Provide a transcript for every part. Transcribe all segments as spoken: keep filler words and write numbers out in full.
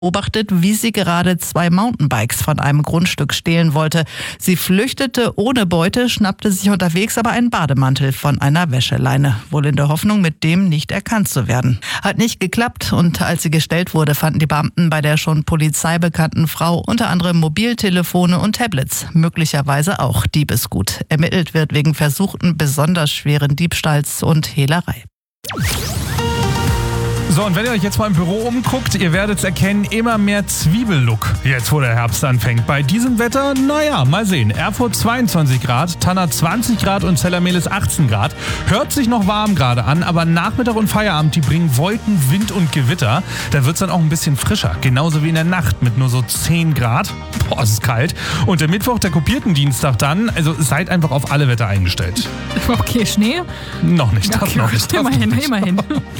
beobachtet, wie sie gerade zwei Mountainbikes von einem Grundstück stehlen wollte. Sie flüchtete ohne Beute, schnappte sich unterwegs aber einen Bademantel von einer Wäscheleine, wohl in der Hoffnung, mit dem nicht erkannt zu werden. Hat nicht geklappt und als sie gestellt wurde, fanden die Beamten bei der schon polizeibekannten Frau unter anderem Mobiltelefone und Tablets, möglicherweise auch Diebesgut. Ermittelt wird wegen versuchten besonders schweren Diebstahls und Hehlerei. So, und wenn ihr euch jetzt mal im Büro umguckt, ihr werdet es erkennen, immer mehr Zwiebellook, jetzt wo der Herbst anfängt. Bei diesem Wetter, naja, mal sehen. Erfurt zweiundzwanzig Grad, Tanner zwanzig Grad und Zellermelis achtzehn Grad. Hört sich noch warm gerade an, aber Nachmittag und Feierabend, die bringen Wolken, Wind und Gewitter. Da wird es dann auch ein bisschen frischer, genauso wie in der Nacht mit nur so zehn Grad. Boah, es ist kalt. Und der Mittwoch, der kopierten Dienstag dann, also seid einfach auf alle Wetter eingestellt. Okay, Schnee? Noch nicht, das okay, noch nicht. Das immerhin, noch nicht. immerhin.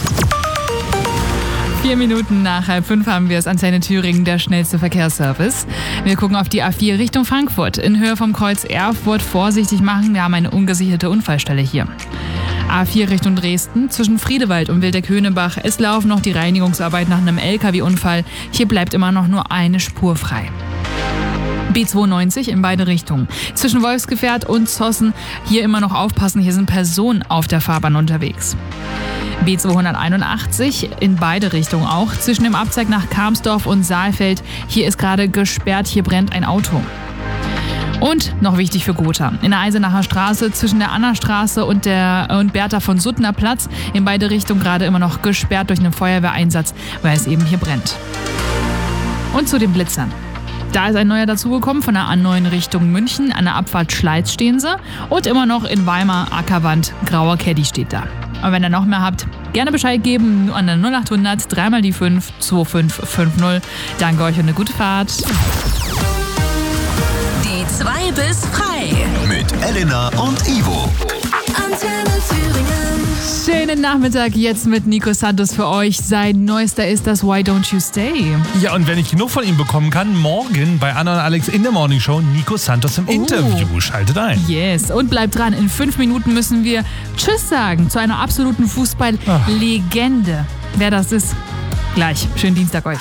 Vier Minuten nach halb fünf haben wir es. Antenne Thüringen, der schnellste Verkehrsservice. Wir gucken auf die A vier Richtung Frankfurt. In Höhe vom Kreuz Erfurt vorsichtig machen. Wir haben eine ungesicherte Unfallstelle hier. A vier Richtung Dresden, zwischen Friedewald und Wildeck-Höhenbach. Es laufen noch die Reinigungsarbeit nach einem L K W-Unfall. Hier bleibt immer noch nur eine Spur frei. B zweiundneunzig in beide Richtungen. Zwischen Wolfsgefährt und Zossen. Hier immer noch aufpassen, hier sind Personen auf der Fahrbahn unterwegs. B zweihunderteinundachtzig in beide Richtungen auch. Zwischen dem Abzweig nach Karmsdorf und Saalfeld. Hier ist gerade gesperrt, hier brennt ein Auto. Und noch wichtig für Gotha. In der Eisenacher Straße zwischen der Annastraße und der und Bertha von Suttner Platz. In beide Richtungen gerade immer noch gesperrt durch einen Feuerwehreinsatz, weil es eben hier brennt. Und zu den Blitzern. Da ist ein neuer dazugekommen von der A neun Richtung München. An der Abfahrt Schleiz stehen sie. Und immer noch in Weimar, Ackerwand, grauer Caddy steht da. Und wenn ihr noch mehr habt, gerne Bescheid geben an der null acht hundert drei mal die fünf zwei fünf fünf null. Danke euch und eine gute Fahrt. Die zwei bis frei. Mit Elena und Ivo. Antenne Thüringen. Schönen Nachmittag jetzt mit Nico Santos für euch. Sein neuester ist das Why Don't You Stay? Ja, und wenn ich genug von ihm bekommen kann, morgen bei Anna und Alex in der Morning Show Nico Santos im Oh. Interview. Schaltet ein. Yes, und bleibt dran. In fünf Minuten müssen wir Tschüss sagen zu einer absoluten Fußball-Legende. Wer das ist, gleich. Schönen Dienstag euch.